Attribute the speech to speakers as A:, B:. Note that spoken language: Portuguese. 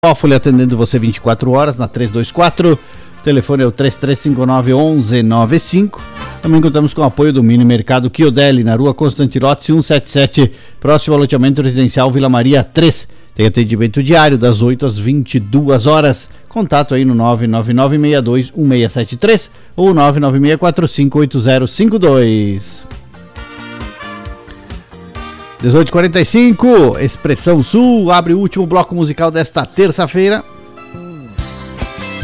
A: Folha atendendo você 24 horas na 324, o telefone é o 3359-1195. Também contamos com o apoio do Mini Mercado Chiodelli, na rua Constantilotti 177, próximo ao loteamento residencial Vila Maria 3. Tem atendimento diário das 8 às 22 horas. Contato aí no 999621673 ou 996458052. 18h45, Expressão Sul abre o último bloco musical desta terça-feira.